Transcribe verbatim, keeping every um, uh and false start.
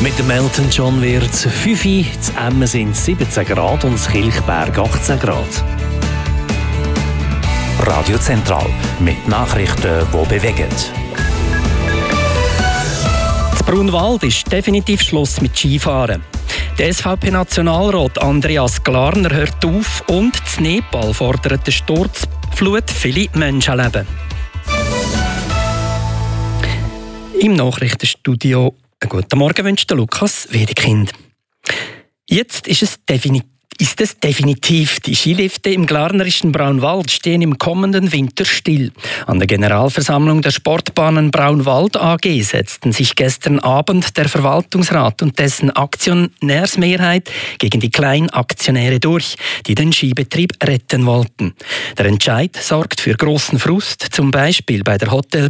Mit dem Elton John wird es fünf Uhr, zu Emmen sind es siebzehn Grad und in Kilchberg achtzehn Grad. Radio Zentral mit Nachrichten, die bewegen. In Brunwald ist definitiv Schluss mit Skifahren. Der S V P-Nationalrat Andreas Glarner hört auf und in Nepal fordert der Sturzflut viele Menschenleben. Im Nachrichtenstudio einen guten Morgen wünscht Lukas Wedekind. Jetzt ist es definitiv Ist es definitiv. Die Skilifte im glarnerischen Braunwald stehen im kommenden Winter still. An der Generalversammlung der Sportbahnen Braunwald A G setzten sich gestern Abend der Verwaltungsrat und dessen Aktionärsmehrheit gegen die Kleinaktionäre durch, die den Skibetrieb retten wollten. Der Entscheid sorgt für großen Frust, zum Beispiel bei der Hotel